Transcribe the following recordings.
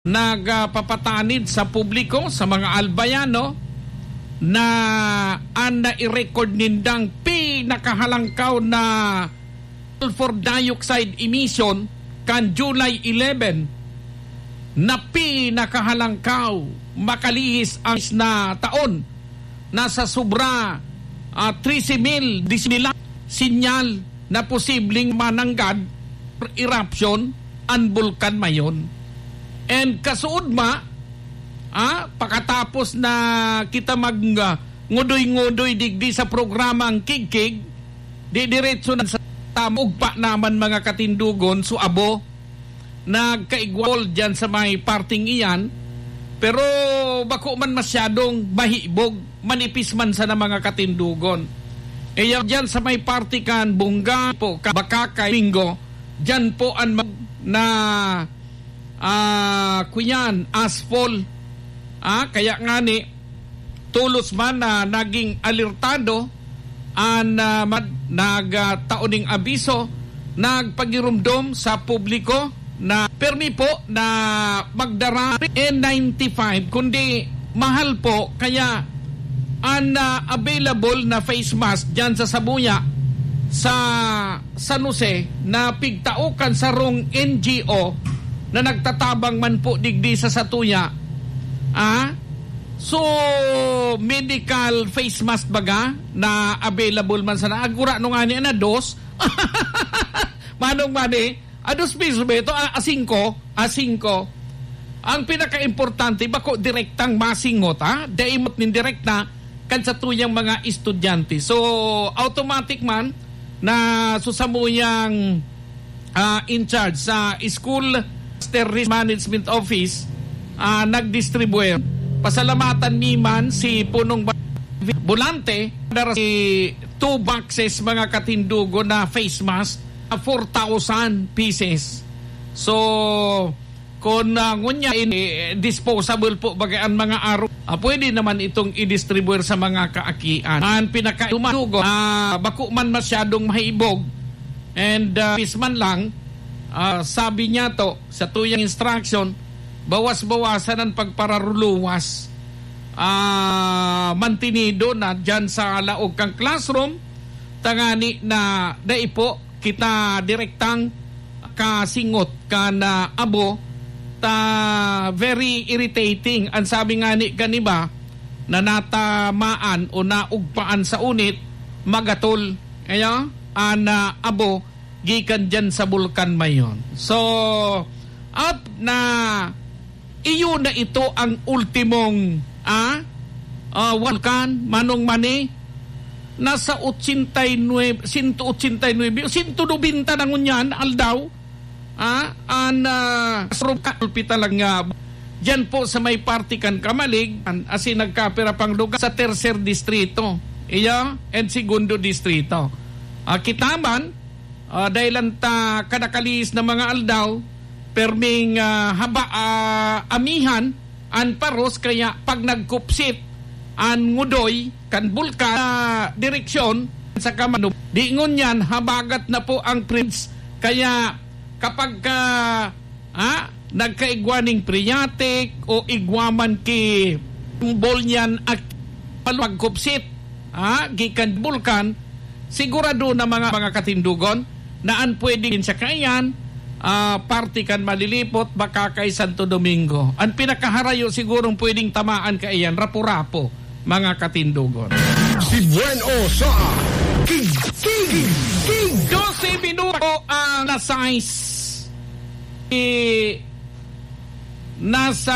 nagpapatanid sa publiko, sa mga albayano, na i-record nindang pinakahalangkaw na sulfur dioxide emission kan July 11 na pinakahalangkaw makalihis ang na taon nasa sobra 13,000 nila sinyal na posibleng mananggad eruption ang bulkan mayon. And kasuod pakatapos na kita ngudoy-ngudoy digdi sa programang Kigkig, diretso na sa tamugpa naman mga katindugon, so abo, nagkaigwal dyan sa may parting iyan, pero bako man masyadong mahibog, manipis man sa na mga katindugon. Dyan sa may partikan, Bungga po, Bakakay, Bingo, dyan po ang kuyan, asphalt. Kaya nga ni tulos man na naging alertado nagtaoning abiso, nagpagirumdom sa publiko na permi po na magdara N95 kundi mahal po, kaya ang available na face mask dyan sa Sabuya sa San Jose na pigtaukan sa rong NGO na nagtatabang man po digdi sa Satuya. So medical face mask baga na available man sa naagura nung ani na dos. Manong mani, dos piso ba ito? A5. Ang pinaka-importante, bako direktang masingot, daimot nin direkta kan sa tuyang mga estudyante. So automatic man na susamuyang in charge sa school risk management office nagdistribute. Pasalamatan niman si punong Bulante para si 2 boxes mga katindugo na face mask 4,000 pieces. So kung ngunya disposable po bagay ang mga araw, pwede naman itong i-distribute sa mga kaakian. Ang pinaka-tumadugo bako man masyadong mahibog and pisman lang, sabi niya to sa tuyang instruction, bawas-bawasan ang pagpararuluwas. Mantinido na dyan sa laog kang classroom, tangani na daipo kita direktang kasingot ka na abo very irritating. Ang sabi nga ni kaniba na natamaan o naugpaan sa unit magatol abo gikan dyan sa bulkan mayon. So up na iyo na ito ang ultimong vulkan manong mani nasa 89 190 na ngunyan aldaw hospital nga dyan po sa may partikan Kamalig asi nagkapira pang lugar sa tercer distrito and segundo distrito. Kitaman dahil ta kadakalis na mga aldaw perming amihan an paros, kaya pag nagkupsit an ngudoy kan bulkan direksyon sa Kamanub diingon yan habagat na po ang prince. Kaya kapag nagkaigwaning priyatik o igwaman ki bol niyan at pagkupsit gikan bulkan, sigurado na mga katindugon na an pwede din sa kayan partikan malilipot baka kay Santo Domingo. Ang pinakaharayo sigurong pwedeng tamaan kaiyan rapo-rapo mga katindugon. Si Bueno sa King 12 minuto ang na-size nasa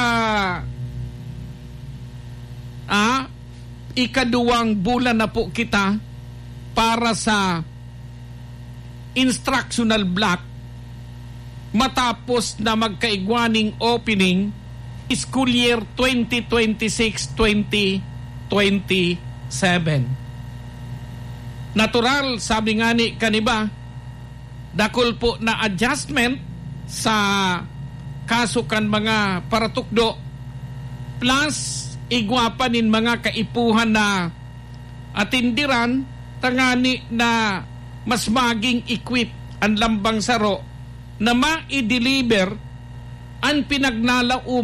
ikaduwang bulan na po kita para sa instructional block matapos na magkaigwaning opening school year 2026-2027. Natural, sabi nga ni kaniba, dakol po na adjustment sa kasukan mga paratukdo plus igwapanin mga kaipuhan na atindiran tangani na mas maging equip ang lambang saro na ma-deliver ang pinagnalaum